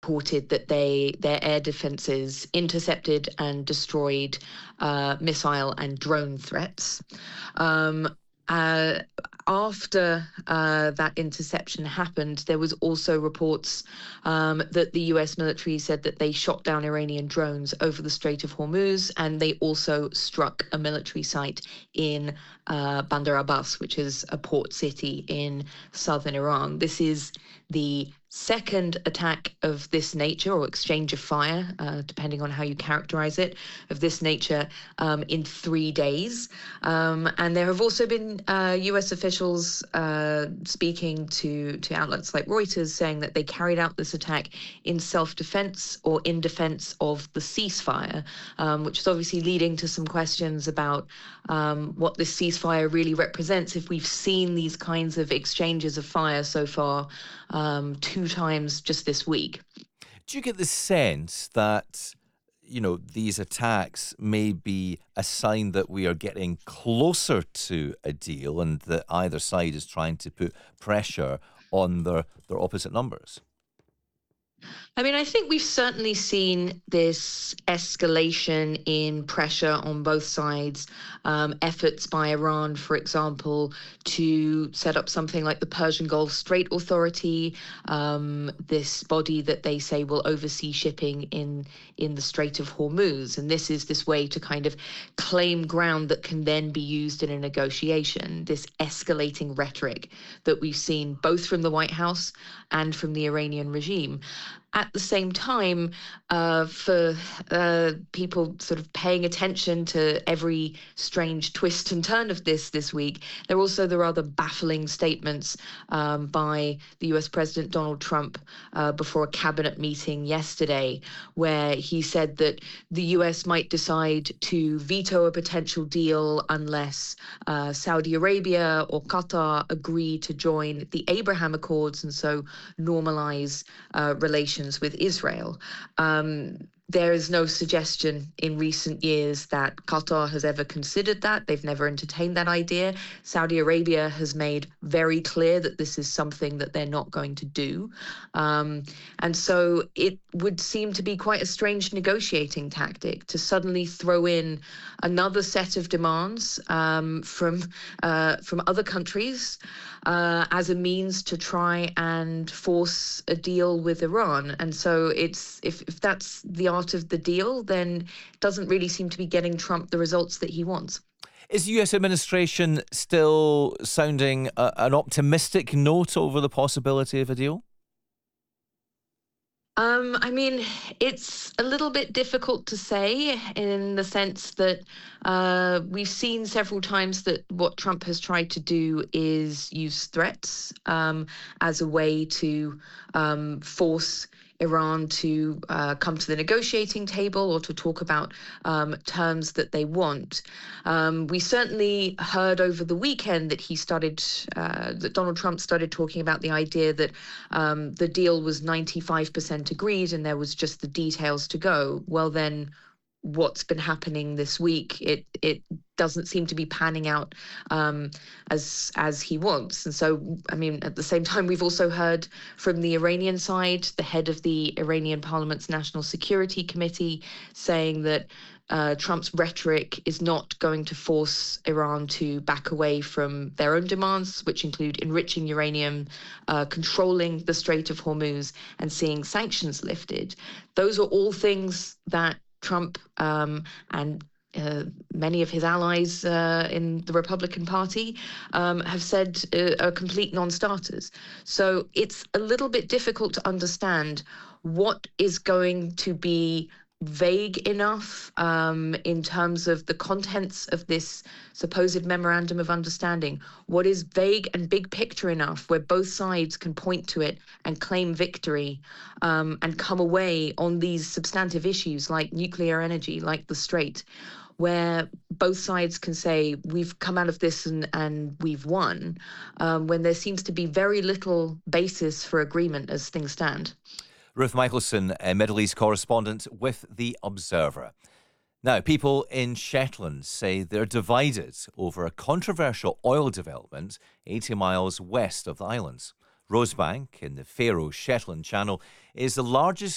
reported that their air defenses intercepted and destroyed missile and drone threats. Uh, After that interception happened, there was also reports that the US military said that they shot down Iranian drones over the Strait of Hormuz, and they also struck a military site in Bandar Abbas, which is a port city in southern Iran. This is the second attack of this nature, or exchange of fire, depending on how you characterize it, of this nature in 3 days. And there have also been US officials speaking to outlets like Reuters saying that they carried out this attack in self-defense or in defense of the ceasefire, which is obviously leading to some questions about what this ceasefire really represents if we've seen these kinds of exchanges of fire so far 2 times just this week. Do you get the sense that, these attacks may be a sign that we are getting closer to a deal and that either side is trying to put pressure on their opposite numbers? I mean, I think we've certainly seen this escalation in pressure on both sides. Efforts by Iran, for example, to set up something like the Persian Gulf Strait Authority, this body that they say will oversee shipping in the Strait of Hormuz. And this way to kind of claim ground that can then be used in a negotiation, this escalating rhetoric that we've seen both from the White House and from the Iranian regime. At the same time, for people sort of paying attention to every strange twist and turn of this week, there are also the rather baffling statements by the US President Donald Trump before a cabinet meeting yesterday, where he said that the US might decide to veto a potential deal unless Saudi Arabia or Qatar agree to join the Abraham Accords and so normalize relations with Israel. There is no suggestion in recent years that Qatar has ever considered that. They've never entertained that idea. Saudi Arabia has made very clear that this is something that they're not going to do. And so it would seem to be quite a strange negotiating tactic to suddenly throw in another set of demands from other countries as a means to try and force a deal with Iran. And so if that's the art of the deal, then it doesn't really seem to be getting Trump the results that he wants. Is the US administration still sounding an optimistic note over the possibility of a deal? I mean, it's a little bit difficult to say in the sense that we've seen several times that what Trump has tried to do is use threats as a way to force Iran to come to the negotiating table or to talk about terms that they want. We certainly heard over the weekend that that Donald Trump started talking about the idea that the deal was 95% agreed and there was just the details to go. Well, then what's been happening this week, it doesn't seem to be panning out as he wants. And so, I mean, at the same time, we've also heard from the Iranian side, the head of the Iranian Parliament's National Security Committee, saying that Trump's rhetoric is not going to force Iran to back away from their own demands, which include enriching uranium, controlling the Strait of Hormuz, and seeing sanctions lifted. Those are all things that Trump and many of his allies in the Republican Party have said are complete non-starters. So it's a little bit difficult to understand what is going to be vague enough in terms of the contents of this supposed memorandum of understanding. What is vague and big picture enough where both sides can point to it and claim victory and come away on these substantive issues like nuclear energy, like the Strait, where both sides can say we've come out of this and we've won, when there seems to be very little basis for agreement as things stand. Ruth Michaelson, a Middle East correspondent with The Observer. Now, people in Shetland say they're divided over a controversial oil development 80 miles west of the islands. Rosebank in the Faroe Shetland Channel is the largest